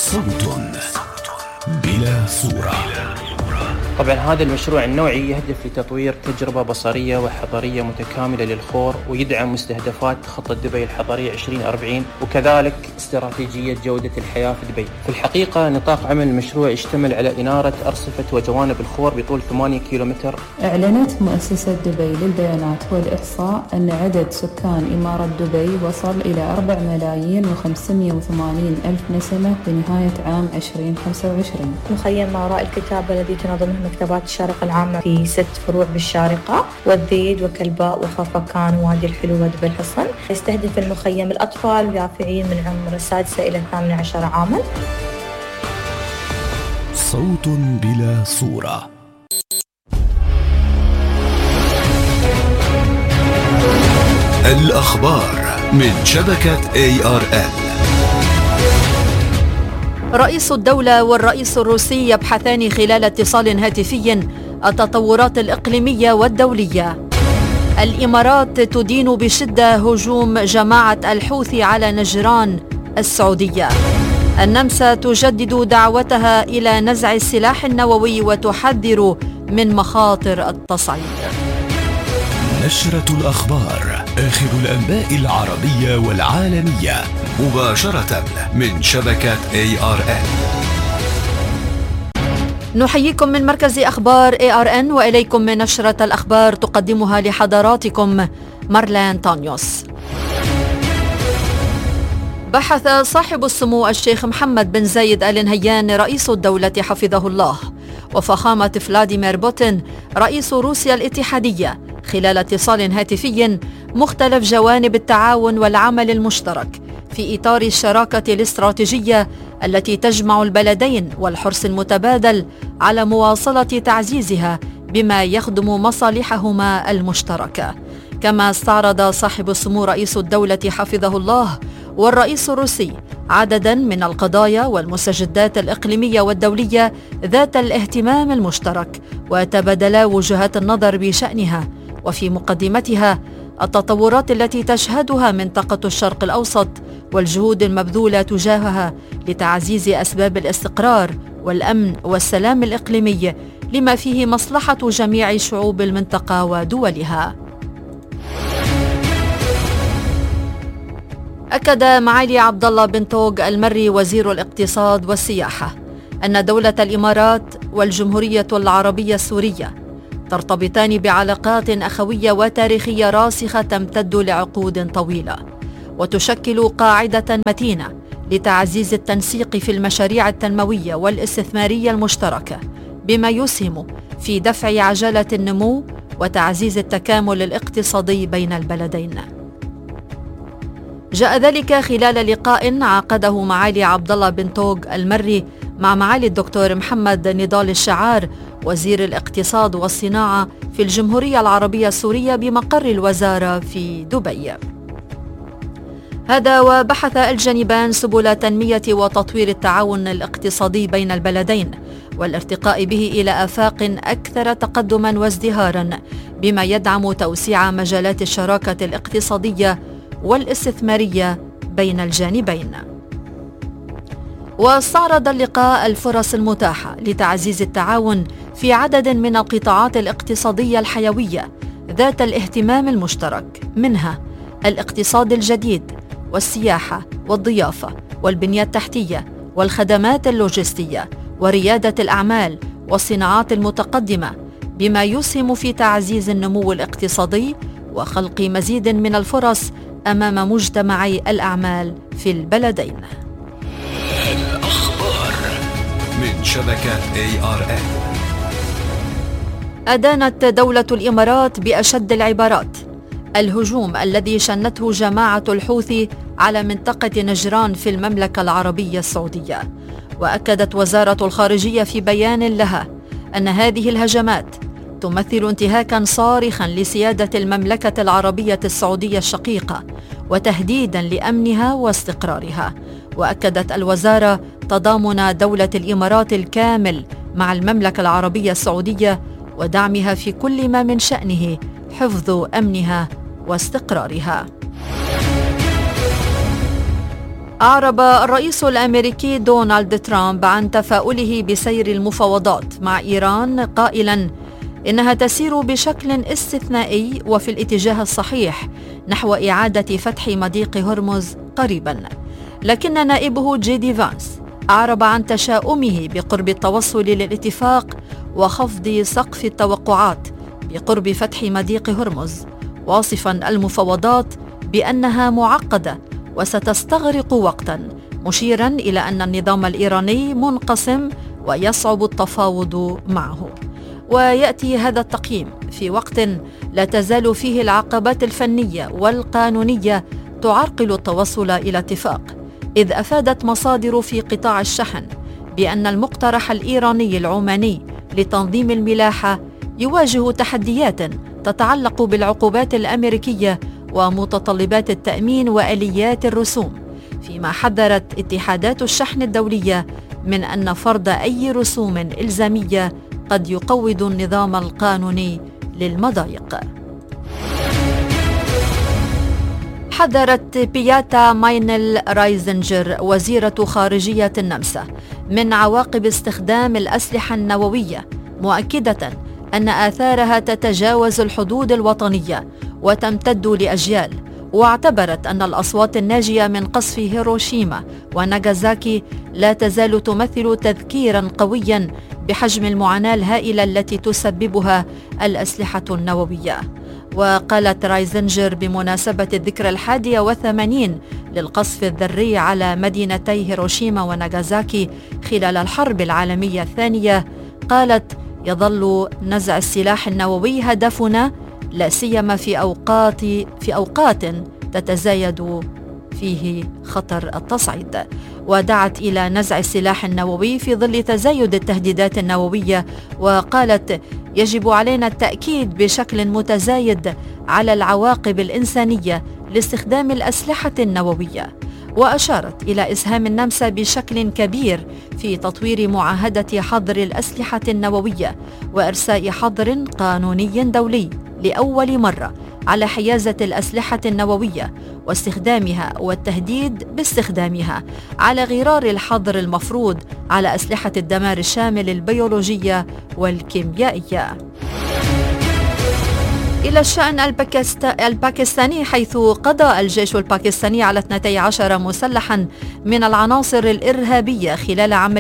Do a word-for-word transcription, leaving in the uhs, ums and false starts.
صوت بلا صورة. طبعا هذا المشروع النوعي يهدف لتطوير تجربة بصرية وحضرية متكاملة للخور، ويدعم مستهدفات خطة دبي الحضرية عشرين أربعين، وكذلك استراتيجية جودة الحياة في دبي. في الحقيقة نطاق عمل المشروع يشتمل على إنارة أرصفة وجوانب الخور بطول ثمانية كيلومتر. أعلنت مؤسسة دبي للبيانات والإحصاء أن عدد سكان إمارة دبي وصل إلى أربعة ملايين وخمسمائة وثمانين ألف نسمة بنهاية عام عشرين خمسة وعشرين. مخيم ما وراء الكتابة الذي تنظمه مكتبات الشارقة العامة في ست فروع بالشارقة والذيد وكلباء وخفقان ووادي الحلو ودبي الحصن. يستهدف المخيم الأطفال واليافعين من عمر السادسة إلى الثامنة عشر عاما. صوت بلا صورة. الأخبار من شبكة إيه آر إل. رئيس الدولة والرئيس الروسي يبحثان خلال اتصال هاتفي التطورات الإقليمية والدولية. الإمارات تدين بشدة هجوم جماعة الحوثي على نجران السعودية. النمسا تجدد دعوتها إلى نزع السلاح النووي وتحذر من مخاطر التصعيد. نشرة الأخبار، آخر الأنباء العربية والعالمية، مباشرة من شبكة إيه آر إن. نحييكم من مركز أخبار إيه آر إن، وإليكم من نشرة الأخبار تقدمها لحضراتكم مارلين تانيوس. بحث صاحب السمو الشيخ محمد بن زايد آل نهيان رئيس الدولة حفظه الله وفخامة فلاديمير بوتين رئيس روسيا الاتحادية خلال اتصال هاتفي مختلف جوانب التعاون والعمل المشترك في إطار الشراكة الاستراتيجية التي تجمع البلدين والحرص المتبادل على مواصلة تعزيزها بما يخدم مصالحهما المشتركة. كما استعرض صاحب السمو رئيس الدولة حفظه الله والرئيس الروسي عددا من القضايا والمستجدات الإقليمية والدولية ذات الاهتمام المشترك، وتبادلا وجهات النظر بشأنها، وفي مقدمتها التطورات التي تشهدها منطقة الشرق الأوسط والجهود المبذولة تجاهها لتعزيز أسباب الاستقرار والأمن والسلام الإقليمي لما فيه مصلحة جميع شعوب المنطقة ودولها. أكد معالي عبد الله بن توق المري وزير الاقتصاد والسياحة أن دولة الإمارات والجمهورية العربية السورية ترتبطان بعلاقات أخوية وتاريخية راسخة تمتد لعقود طويلة، وتشكل قاعدة متينة لتعزيز التنسيق في المشاريع التنموية والاستثمارية المشتركة، بما يسهم في دفع عجلة النمو وتعزيز التكامل الاقتصادي بين البلدين. جاء ذلك خلال لقاء عقده معالي عبد الله بن توق المري مع معالي الدكتور محمد نضال الشعار وزير الاقتصاد والصناعة في الجمهورية العربية السورية بمقر الوزارة في دبي. هذا وبحث الجانبان سبل تنمية وتطوير التعاون الاقتصادي بين البلدين والارتقاء به إلى آفاق أكثر تقدما وازدهارا، بما يدعم توسيع مجالات الشراكة الاقتصادية والاستثمارية بين الجانبين. واستعرض اللقاء الفرص المتاحة لتعزيز التعاون في عدد من القطاعات الاقتصادية الحيوية ذات الاهتمام المشترك، منها الاقتصاد الجديد والسياحة والضيافة والبنية التحتية والخدمات اللوجستية وريادة الأعمال والصناعات المتقدمة، بما يسهم في تعزيز النمو الاقتصادي وخلق مزيد من الفرص أمام مجتمعي الأعمال في البلدين. الأخبار من شبكة إيه آر إل. أدانت دولة الإمارات بأشد العبارات الهجوم الذي شنته جماعة الحوثي على منطقة نجران في المملكة العربية السعودية. وأكدت وزارة الخارجية في بيان لها أن هذه الهجمات تمثل انتهاكا صارخا لسيادة المملكة العربية السعودية الشقيقة وتهديدا لأمنها واستقرارها. وأكدت الوزارة تضامن دولة الإمارات الكامل مع المملكة العربية السعودية ودعمها في كل ما من شأنه حفظ أمنها واستقرارها. أعرب الرئيس الأمريكي دونالد ترامب عن تفاؤله بسير المفاوضات مع إيران قائلاً إنها تسير بشكل استثنائي وفي الاتجاه الصحيح نحو إعادة فتح مضيق هرمز قريباً. لكن نائبه جيدي فانس أعرب عن تشاؤمه بقرب التوصل للاتفاق وخفض سقف التوقعات بقرب فتح مضيق هرمز، واصفاً المفاوضات بأنها معقدة وستستغرق وقتاً، مشيراً إلى أن النظام الإيراني منقسم ويصعب التفاوض معه. ويأتي هذا التقييم في وقت لا تزال فيه العقبات الفنية والقانونية تعرقل التوصل إلى اتفاق، إذ أفادت مصادر في قطاع الشحن بأن المقترح الإيراني العماني لتنظيم الملاحة يواجه تحديات تتعلق بالعقوبات الأمريكية ومتطلبات التأمين وآليات الرسوم، فيما حذرت اتحادات الشحن الدولية من أن فرض أي رسوم إلزامية قد يقوض النظام القانوني للمضايق. حذرت بياتا ماينل رايزنجر وزيرة خارجية النمسا من عواقب استخدام الأسلحة النووية، مؤكدة أن آثارها تتجاوز الحدود الوطنية وتمتد لأجيال، واعتبرت أن الأصوات الناجية من قصف هيروشيما وناغازاكي لا تزال تمثل تذكيرا قويا بحجم المعاناة الهائلة التي تسببها الأسلحة النووية. وقالت رايزنجر بمناسبة الذكرى الحادية والثمانين للقصف الذري على مدينتي هيروشيما وناغازاكي خلال الحرب العالمية الثانية، قالت: يظل نزع السلاح النووي هدفنا، لا سيما في أوقات في أوقات تتزايد فيه خطر التصعيد. ودعت إلى نزع السلاح النووي في ظل تزايد التهديدات النووية، وقالت: يجب علينا التأكيد بشكل متزايد على العواقب الإنسانية لاستخدام الأسلحة النووية. وأشارت إلى إسهام النمسا بشكل كبير في تطوير معاهدة حظر الأسلحة النووية وإرساء حظر قانوني دولي لأول مرة على حيازة الأسلحة النووية واستخدامها والتهديد باستخدامها، على غرار الحظر المفروض على أسلحة الدمار الشامل البيولوجية والكيميائية. إلى الشأن الباكستاني، حيث قضى الجيش الباكستاني على اثنتي عشرة مسلحا من العناصر الإرهابية خلال عمل